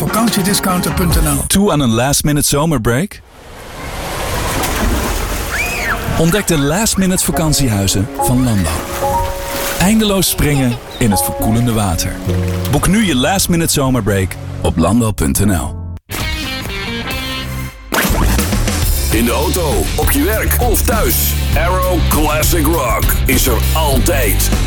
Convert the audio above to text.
vakantiediscounter.nl. Toe aan een last-minute zomerbreak? Ontdek de last-minute vakantiehuizen van Landal. Eindeloos springen in het verkoelende water. Boek nu je last-minute zomerbreak op landal.nl. In de auto, op je werk of thuis. Arrow Classic Rock is er altijd.